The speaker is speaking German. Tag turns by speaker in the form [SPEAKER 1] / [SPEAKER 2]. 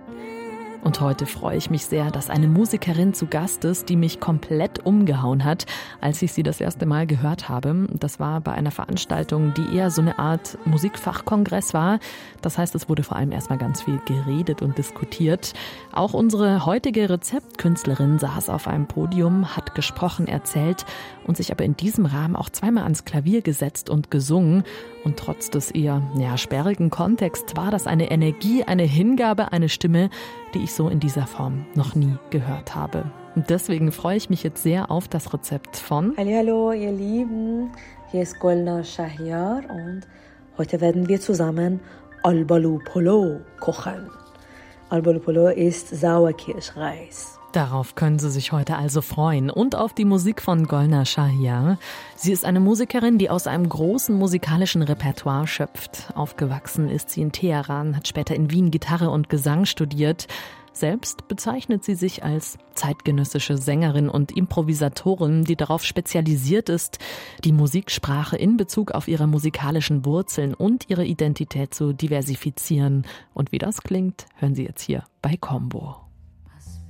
[SPEAKER 1] Und heute freue ich mich sehr, dass eine Musikerin zu Gast ist, die mich komplett umgehauen hat, als ich sie das erste Mal gehört habe. Das war bei einer Veranstaltung, die eher so eine Art Musikfachkongress war. Das heißt, es wurde vor allem erstmal ganz viel geredet und diskutiert. Auch unsere heutige Rezeptkünstlerin saß auf einem Podium, hat gesprochen, erzählt und sich aber in diesem Rahmen auch zweimal ans Klavier gesetzt und gesungen. Und trotz des eher sperrigen Kontexts war das eine Energie, eine Hingabe, eine Stimme, die ich so in dieser Form noch nie gehört habe. Und deswegen freue ich mich jetzt sehr auf das Rezept von...
[SPEAKER 2] Hallo, ihr Lieben, hier ist Golnar Shahryar und heute werden wir zusammen Albalu Polo kochen. Albalu Polo ist Sauerkirschreis.
[SPEAKER 1] Darauf können Sie sich heute also freuen und auf die Musik von Golnar Shahryar. Sie ist eine Musikerin, die aus einem großen musikalischen Repertoire schöpft. Aufgewachsen ist sie in Teheran, hat später in Wien Gitarre und Gesang studiert. Selbst bezeichnet sie sich als zeitgenössische Sängerin und Improvisatorin, die darauf spezialisiert ist, die Musiksprache in Bezug auf ihre musikalischen Wurzeln und ihre Identität zu diversifizieren. Und wie das klingt, hören Sie jetzt hier bei Combo.